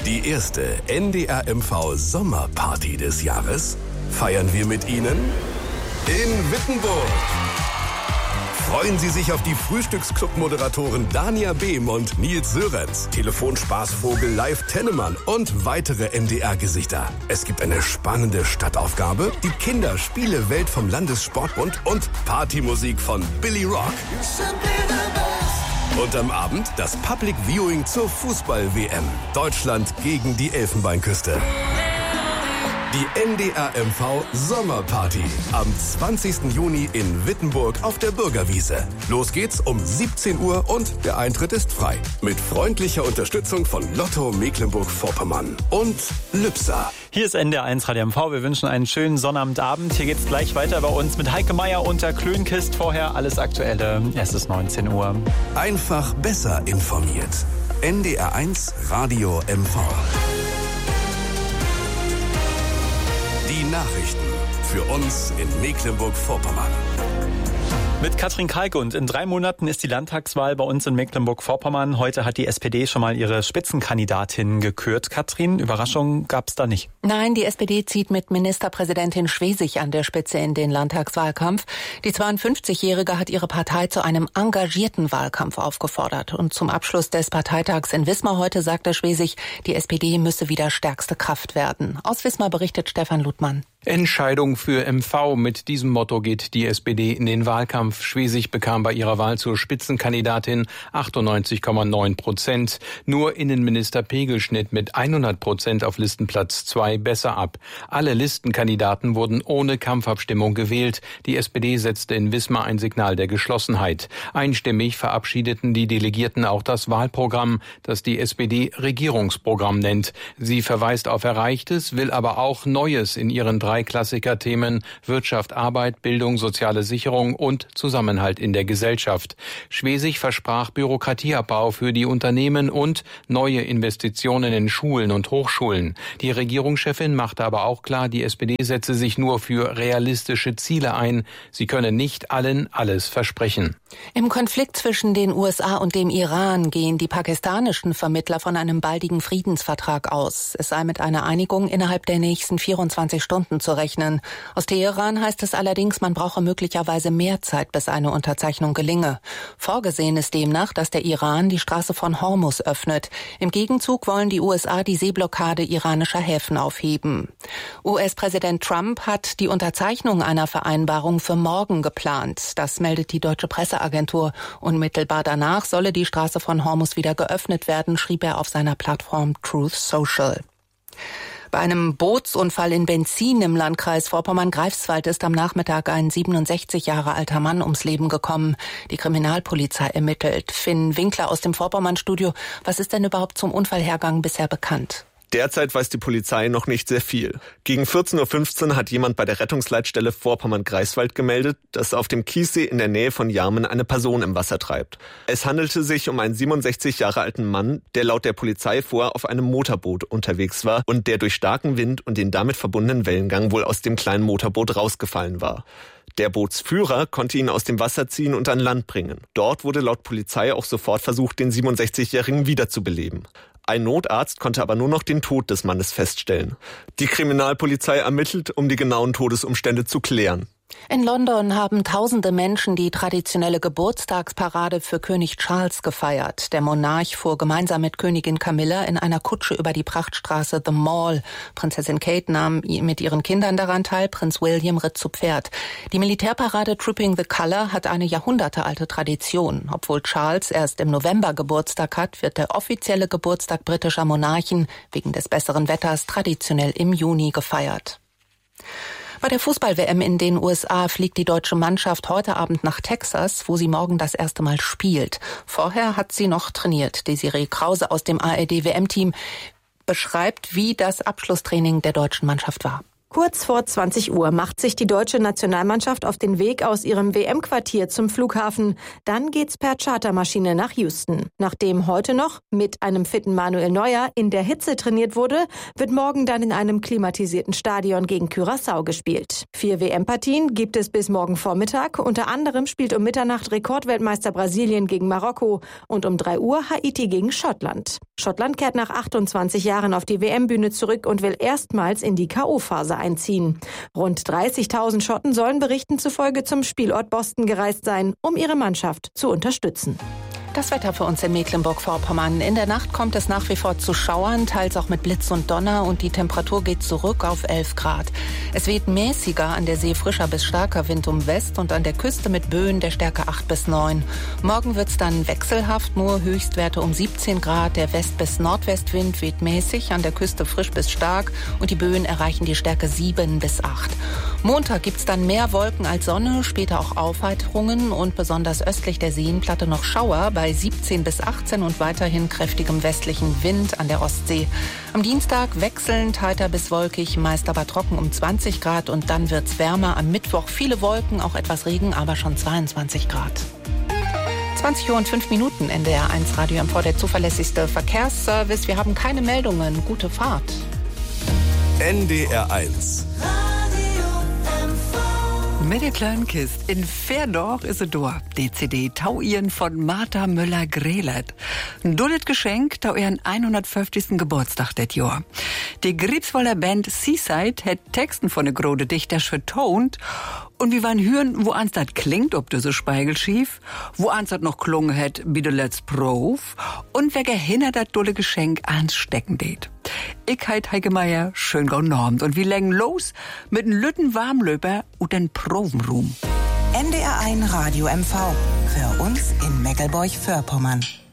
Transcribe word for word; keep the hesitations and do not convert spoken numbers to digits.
Die erste N D R M V Sommerparty des Jahres feiern wir mit Ihnen in Wittenburg. Freuen Sie sich auf die Frühstücksclub-Moderatoren Dania Behm und Nils Sörenz, Telefonspaßvogel Live Tennemann und weitere M D R-Gesichter. Es gibt eine spannende Stadtaufgabe, die Kinderspiele-Welt vom Landessportbund und Partymusik von Billy Rock. Und am Abend das Public Viewing zur Fußball-W M. Deutschland gegen die Elfenbeinküste. Die N D R M V Sommerparty am zwanzigsten Juni in Wittenburg auf der Bürgerwiese. Los geht's um siebzehn Uhr und der Eintritt ist frei. Mit freundlicher Unterstützung von Lotto Mecklenburg-Vorpommern und Lübser. Hier ist N D R eins Radio M V. Wir wünschen einen schönen Sonnabendabend. Hier geht's gleich weiter bei uns mit Heike Meier und der Klönkist. Vorher alles Aktuelle. Es ist neunzehn Uhr. Einfach besser informiert. N D R eins Radio M V. Die Nachrichten für uns in Mecklenburg-Vorpommern. Mit Katrin Kalke, und in drei Monaten ist die Landtagswahl bei uns in Mecklenburg-Vorpommern. Heute hat die S P D schon mal ihre Spitzenkandidatin gekürt. Katrin, Überraschung gab's da nicht? Nein, die S P D zieht mit Ministerpräsidentin Schwesig an der Spitze in den Landtagswahlkampf. Die zweiundfünfzigjährige hat ihre Partei zu einem engagierten Wahlkampf aufgefordert. Und zum Abschluss des Parteitags in Wismar heute sagte Schwesig, die S P D müsse wieder stärkste Kraft werden. Aus Wismar berichtet Stefan Ludmann. Entscheidung für M V. Mit diesem Motto geht die S P D in den Wahlkampf. Schwesig bekam bei ihrer Wahl zur Spitzenkandidatin achtundneunzig Komma neun Prozent. Nur Innenminister Pegel schnitt mit hundert Prozent auf Listenplatz zwei besser ab. Alle Listenkandidaten wurden ohne Kampfabstimmung gewählt. Die S P D setzte in Wismar ein Signal der Geschlossenheit. Einstimmig verabschiedeten die Delegierten auch das Wahlprogramm, das die S P D Regierungsprogramm nennt. Sie verweist auf Erreichtes, will aber auch Neues in ihren drei Klassikerthemen Wirtschaft, Arbeit, Bildung, soziale Sicherung und Zusammenhalt in der Gesellschaft. Schwesig versprach Bürokratieabbau für die Unternehmen und neue Investitionen in Schulen und Hochschulen. Die Regierungschefin machte aber auch klar, die S P D setze sich nur für realistische Ziele ein. Sie könne nicht allen alles versprechen. Im Konflikt zwischen den U S A und dem Iran gehen die pakistanischen Vermittler von einem baldigen Friedensvertrag aus. Es sei mit einer Einigung innerhalb der nächsten vierundzwanzig Stunden zu rechnen. Aus Teheran heißt es allerdings, man brauche möglicherweise mehr Zeit, bis eine Unterzeichnung gelinge. Vorgesehen ist demnach, dass der Iran die Straße von Hormuz öffnet. Im Gegenzug wollen die U S A die Seeblockade iranischer Häfen aufheben. U S-Präsident Trump hat die Unterzeichnung einer Vereinbarung für morgen geplant. Das meldet die deutsche Presseagentur. Unmittelbar danach solle die Straße von Hormuz wieder geöffnet werden, schrieb er auf seiner Plattform Truth Social. Bei einem Bootsunfall in Benzin im Landkreis Vorpommern-Greifswald ist am Nachmittag ein siebenundsechzig Jahre alter Mann ums Leben gekommen. Die Kriminalpolizei ermittelt. Finn Winkler aus dem Vorpommern-Studio. Was ist denn überhaupt zum Unfallhergang bisher bekannt? Derzeit weiß die Polizei noch nicht sehr viel. Gegen vierzehn Uhr fünfzehn hat jemand bei der Rettungsleitstelle Vorpommern-Greifswald gemeldet, dass auf dem Kiessee in der Nähe von Jarmen eine Person im Wasser treibt. Es handelte sich um einen siebenundsechzig Jahre alten Mann, der laut der Polizei vorher auf einem Motorboot unterwegs war und der durch starken Wind und den damit verbundenen Wellengang wohl aus dem kleinen Motorboot rausgefallen war. Der Bootsführer konnte ihn aus dem Wasser ziehen und an Land bringen. Dort wurde laut Polizei auch sofort versucht, den siebenundsechzigjährigen wiederzubeleben. Ein Notarzt konnte aber nur noch den Tod des Mannes feststellen. Die Kriminalpolizei ermittelt, um die genauen Todesumstände zu klären. In London haben tausende Menschen die traditionelle Geburtstagsparade für König Charles gefeiert. Der Monarch fuhr gemeinsam mit Königin Camilla in einer Kutsche über die Prachtstraße The Mall. Prinzessin Kate nahm mit ihren Kindern daran teil, Prinz William ritt zu Pferd. Die Militärparade Tripping the Colour hat eine jahrhundertealte Tradition. Obwohl Charles erst im November Geburtstag hat, wird der offizielle Geburtstag britischer Monarchen wegen des besseren Wetters traditionell im Juni gefeiert. Bei der Fußball-W M in den U S A fliegt die deutsche Mannschaft heute Abend nach Texas, wo sie morgen das erste Mal spielt. Vorher hat sie noch trainiert. Desiree Krause aus dem A R D-W M-Team beschreibt, wie das Abschlusstraining der deutschen Mannschaft war. Kurz vor zwanzig Uhr macht sich die deutsche Nationalmannschaft auf den Weg aus ihrem W M-Quartier zum Flughafen. Dann geht's per Chartermaschine nach Houston. Nachdem heute noch mit einem fitten Manuel Neuer in der Hitze trainiert wurde, wird morgen dann in einem klimatisierten Stadion gegen Curaçao gespielt. Vier W M-Partien gibt es bis morgen Vormittag. Unter anderem spielt um Mitternacht Rekordweltmeister Brasilien gegen Marokko und um drei Uhr Haiti gegen Schottland. Schottland kehrt nach achtundzwanzig Jahren auf die W M-Bühne zurück und will erstmals in die K O-Phase einziehen. Rund dreißigtausend Schotten sollen Berichten zufolge zum Spielort Boston gereist sein, um ihre Mannschaft zu unterstützen. Das Wetter für uns in Mecklenburg-Vorpommern. In der Nacht kommt es nach wie vor zu Schauern, teils auch mit Blitz und Donner, und die Temperatur geht zurück auf elf Grad. Es weht mäßiger, an der See frischer bis starker Wind um West und an der Küste mit Böen der Stärke acht bis neun. Morgen wird's dann wechselhaft, nur Höchstwerte um siebzehn Grad. Der West- bis Nordwestwind weht mäßig, an der Küste frisch bis stark und die Böen erreichen die Stärke sieben bis acht. Montag gibt's dann mehr Wolken als Sonne, später auch Aufheiterungen und besonders östlich der Seenplatte noch Schauer bei siebzehn bis achtzehn und weiterhin kräftigem westlichen Wind an der Ostsee. Am Dienstag wechselnd heiter bis wolkig, meist aber trocken um zwanzig Grad und dann wird's wärmer. Am Mittwoch viele Wolken, auch etwas Regen, aber schon zweiundzwanzig Grad. zwanzig Uhr und fünf Minuten, N D R eins Radio M V, der zuverlässigste Verkehrsservice. Wir haben keine Meldungen. Gute Fahrt. N D R eins. Mit der kleinen Kiste in Verdorch ist es da. Die C D Tauieren von Martha Müller-Grelert. Ein dulles Geschenk, tau ihren hundertfünfzigsten Geburtstag das Jahr. Die Griebswoller Band Seaside hat Texten von der grode Dichter vertont. Und wir waren hören, wo ans das klingt, ob du so speigelschief, wo ans das noch klungen hat, wie du let's Prof, und wer gehinner das dulle Geschenk ans Stecken det. Ich heit Heike Meier, schön genormt, und wir legen los mit n Lütten Warmlöper und den Provenroom. N D R eins Radio M V, für uns in Meckelburg-Vorpommern.